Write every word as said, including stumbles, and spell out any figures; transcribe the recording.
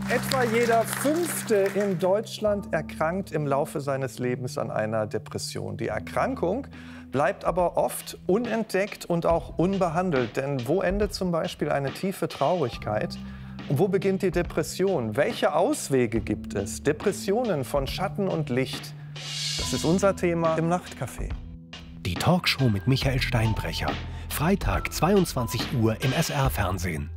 Etwa jeder Fünfte in Deutschland erkrankt im Laufe seines Lebens an einer Depression. Die Erkrankung bleibt aber oft unentdeckt und auch unbehandelt. Denn wo endet zum Beispiel eine tiefe Traurigkeit? Und wo beginnt die Depression? Welche Auswege gibt es? Depressionen von Schatten und Licht. Das ist unser Thema im Nachtcafé. Die Talkshow mit Michael Steinbrecher. Freitag, zweiundzwanzig Uhr im S R-Fernsehen.